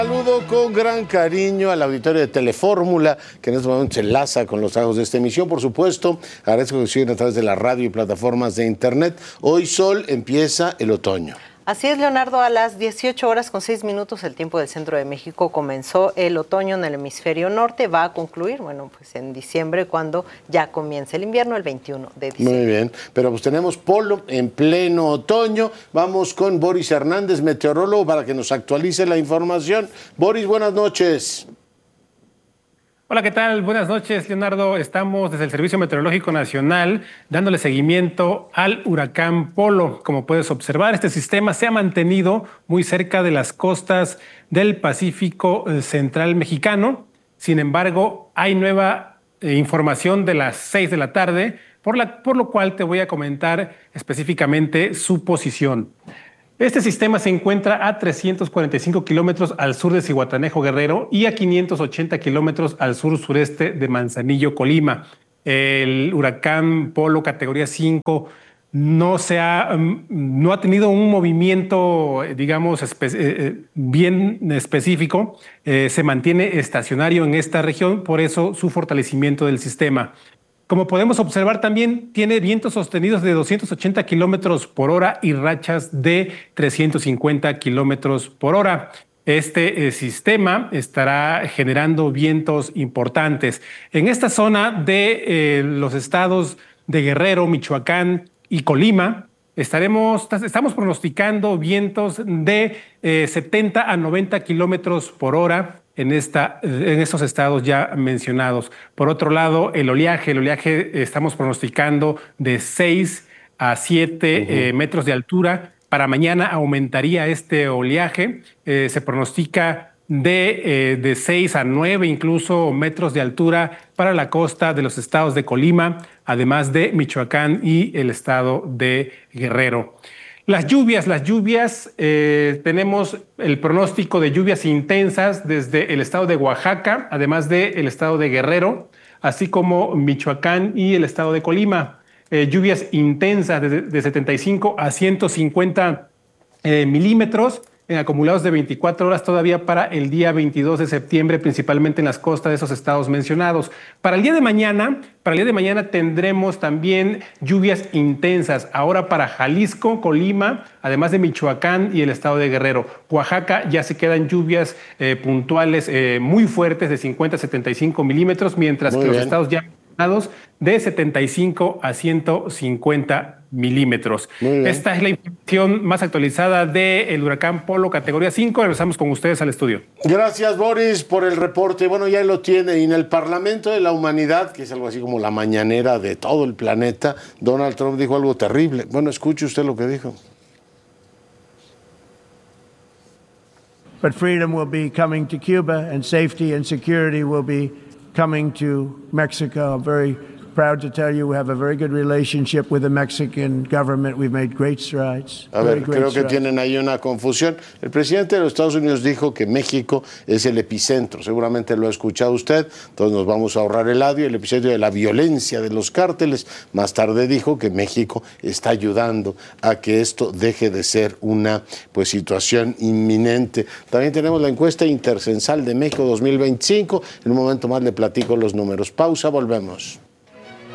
Saludo con gran cariño al auditorio de Telefórmula, que en este momento se enlaza con los trabajos de esta emisión. Por supuesto, agradezco que siguen a través de la radio y plataformas de internet. Hoy, Sol, empieza el otoño. Así es, Leonardo, a las 18:06 el tiempo del centro de México comenzó el otoño en el hemisferio norte. Va a concluir, pues en diciembre, cuando ya comienza el invierno, el 21 de diciembre. Muy bien, pero pues tenemos polo en pleno otoño. Vamos con Boris Hernández, meteorólogo, para que nos actualice la información. Boris, buenas noches. Hola, ¿qué tal? Buenas noches, Leonardo. Estamos desde el Servicio Meteorológico Nacional dándole seguimiento al huracán Polo. Como puedes observar, este sistema se ha mantenido muy cerca de las costas del Pacífico Central mexicano. Sin embargo, hay nueva información de las 6 de la tarde, por lo cual te voy a comentar específicamente su posición. Este sistema se encuentra a 345 kilómetros al sur de Zihuatanejo, Guerrero, y a 580 kilómetros al sur-sureste de Manzanillo, Colima. El huracán Polo categoría 5 no ha tenido un movimiento, digamos, bien específico. Se mantiene estacionario en esta región, por eso su fortalecimiento del sistema. Como podemos observar, también tiene vientos sostenidos de 280 kilómetros por hora y rachas de 350 kilómetros por hora. Este sistema estará generando vientos importantes. En esta zona de los estados de Guerrero, Michoacán y Colima, estamos pronosticando vientos de 70 a 90 kilómetros por hora en estos estados ya mencionados. Por otro lado, el oleaje estamos pronosticando de 6 a 7 metros de altura. Para mañana aumentaría este oleaje. Se pronostica de 6 a 9 incluso metros de altura para la costa de los estados de Colima, además de Michoacán y el estado de Guerrero. Las lluvias, tenemos el pronóstico de lluvias intensas desde el estado de Oaxaca, además del estado de Guerrero, así como Michoacán y el estado de Colima. Lluvias intensas de 75 a 150 milímetros en acumulados de 24 horas todavía para el día 22 de septiembre, principalmente en las costas de esos estados mencionados. Para el día de mañana tendremos también lluvias intensas, ahora para Jalisco, Colima, además de Michoacán y el estado de Guerrero. Oaxaca ya se quedan lluvias puntuales muy fuertes de 50 a 75 milímetros, mientras que los estados ya de 75 a 150 milímetros. Esta es la información más actualizada del huracán Polo categoría 5. Regresamos con ustedes al estudio. Gracias, Boris, por el reporte. Bueno, ya lo tiene. Y en el Parlamento de la Humanidad, que es algo así como la mañanera de todo el planeta, Donald Trump dijo algo terrible. Bueno, escuche usted lo que dijo. But freedom will be coming to Cuba, and safety and security will be coming to Mexico. I'm very proud to tell you we have a very good relationship with the Mexican government. We've made great strides. A ver, creo que tienen ahí una confusión. El presidente de los Estados Unidos dijo que México es el epicentro. Seguramente lo ha escuchado usted. Entonces nos vamos a ahorrar el audio. El epicentro de la violencia de los cárteles. Más tarde dijo que México está ayudando a que esto deje de ser una situación inminente. También tenemos la encuesta intercensal de México 2025. En un momento más le platico los números. Pausa, volvemos.